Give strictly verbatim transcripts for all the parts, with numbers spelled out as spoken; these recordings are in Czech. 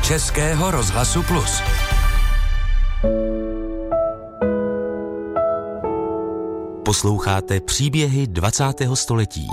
Českého rozhlasu Plus. Posloucháte příběhy dvacátého století.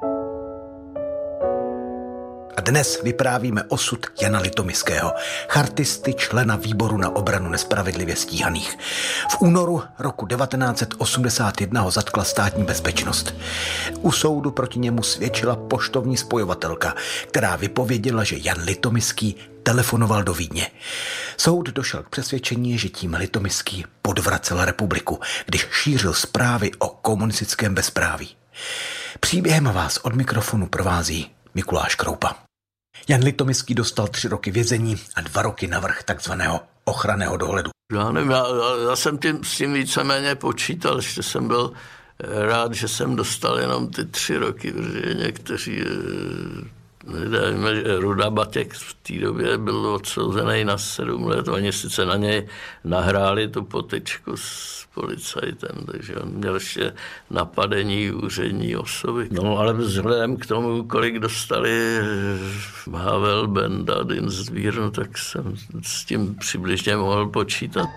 A dnes vyprávíme osud Jana Litomyského, chartisty, člena výboru na obranu nespravedlivě stíhaných. V únoru roku devatenáct set osmdesát jedna ho zatkla státní bezpečnost. U soudu proti němu svědčila poštovní spojovatelka, která vypověděla, že Jan Litomyský telefonoval do Vídně. Soud došel k přesvědčení, že tím Litomyský podvracel republiku, když šířil zprávy o komunistickém bezpráví. Příběhem vás od mikrofonu provází Mikuláš Kroupa. Jan Litomyský dostal tři roky vězení a dva roky navrch takzvaného ochranného dohledu. Já nevím, já, já jsem tím, s tím víceméně počítal, že jsem byl rád, že jsem dostal jenom ty tři roky, protože někteří lidé, Ruda Batěk v té době byl odsouzený na sedm let, oni sice na něj nahráli tu potyčku s policajtem, takže on měl ještě napadení úřední osoby. No ale vzhledem k tomu, kolik dostali Havel, Benda, Dinsvír, no, tak jsem s tím přibližně mohl počítat.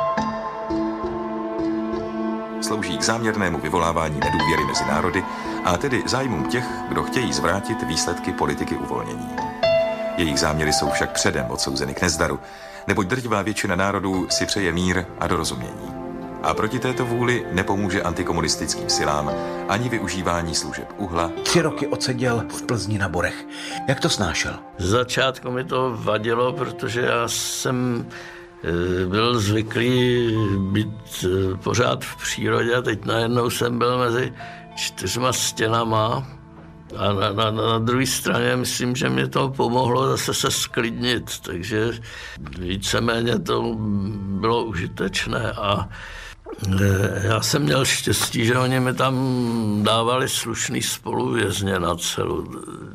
Slouží k záměrnému vyvolávání nedůvěry mezi národy a tedy zájmům těch, kdo chtějí zvrátit výsledky politiky uvolnění. Jejich záměry jsou však předem odsouzeny k nezdaru, neboť drtivá většina národů si přeje mír a dorozumění. A proti této vůli nepomůže antikomunistickým silám ani využívání služeb uhla. Tři roky odseděl v Plzni na Borech. Jak to snášel? Z začátku mi to vadilo, protože já jsem byl zvyklý být pořád v přírodě a teď najednou jsem byl mezi čtyřma stěnama a na, na, na druhé straně myslím, že mě to pomohlo zase se sklidnit, takže víceméně to bylo užitečné a já jsem měl štěstí, že oni mi tam dávali slušný spoluvězně na celu.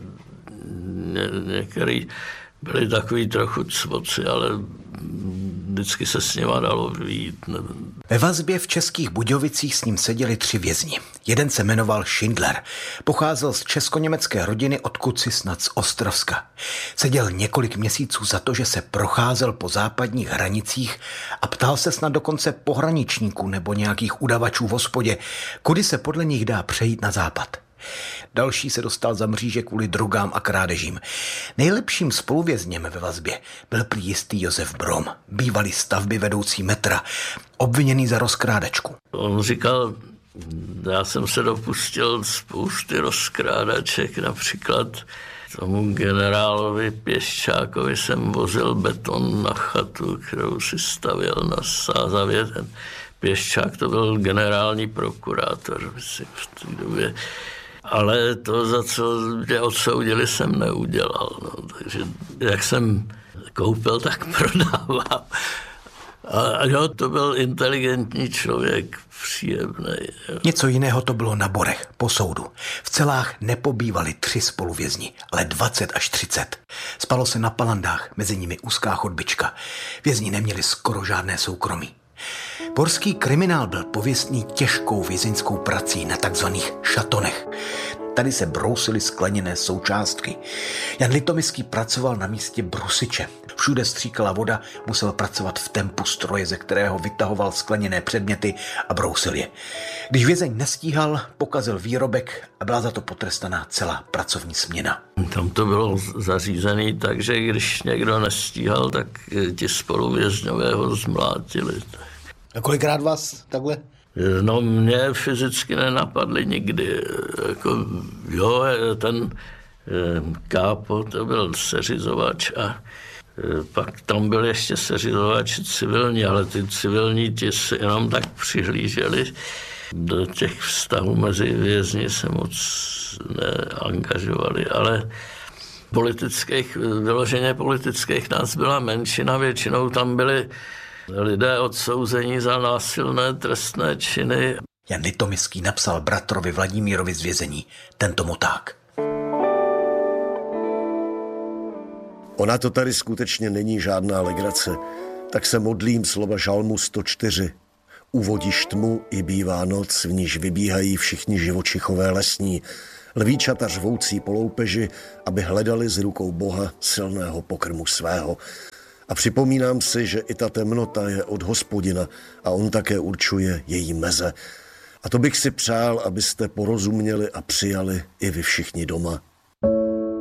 Ně, některý byli takový trochu cvoci, ale vždycky se s nima dalo vyjít. Ve vazbě v Českých Budějovicích s ním seděli tři vězni. Jeden se jmenoval Schindler. Pocházel z česko-německé rodiny, odkud si snad z Ostravska. Seděl několik měsíců za to, že se procházel po západních hranicích a ptal se snad dokonce pohraničníků nebo nějakých udavačů v hospodě, kudy se podle nich dá přejít na západ. Další se dostal za mříže kvůli drogám a krádežím. Nejlepším spoluvězněm ve vazbě byl prý jistý Josef Brom, bývalý stavby vedoucí metra, obviněný za rozkrádačku. On říkal, já jsem se dopustil spousty rozkrádaček, například tomu generálovi Pěščákovi jsem vozil beton na chatu, kterou si stavěl na Sázavě. Ten Pěščák to byl generální prokurátor, myslím, v té době. Ale to, za co mě odsoudili, jsem neudělal. No. Takže jak jsem koupil, tak prodával. A, a jo, to byl inteligentní člověk, příjemný. Jo. Něco jiného to bylo na Borech, po soudu. V celách nepobývali tři spoluvězni, ale dvacet až třicet. Spalo se na palandách, mezi nimi úzká chodbička. Vězni neměli skoro žádné soukromí. Borský kriminál byl pověstný těžkou vězeňskou prací na takzvaných šatonech. Tady se brousily skleněné součástky. Jan Litomyský pracoval na místě brusiče. Všude stříkala voda, musel pracovat v tempu stroje, ze kterého vytahoval skleněné předměty a brousil je. Když vězeň nestíhal, pokazil výrobek a byla za to potrestaná celá pracovní směna. Tam to bylo zařízené tak, že když někdo nestíhal, tak ti spoluvězňové ho zmlátili. A kolikrát vás takhle? No mě fyzicky nenapadly nikdy. Jako, jo, ten kápo, to byl seřizovač a pak tam byl ještě seřizovač civilní, ale ty civilní ti se jenom tak přihlíželi. Do těch vztahů mezi vězni se moc neangažovali, ale politických, vyloženě politických nás byla menšina, většinou tam byli lidé odsouzení za násilné trestné činy. Jan Litomyský napsal bratrovi Vladimírovi z vězení tento moták. Ona to tady skutečně není žádná legrace, tak se modlím slova žalmu sto čtyři. Uvodíš tmu i bývá noc, v níž vybíhají všichni živočichové lesní Lvíčata řvoucí po loupeži, aby hledali z rukou Boha silného pokrmu svého. A připomínám si, že i ta temnota je od Hospodina a on také určuje její meze. A to bych si přál, abyste porozuměli a přijali i vy všichni doma.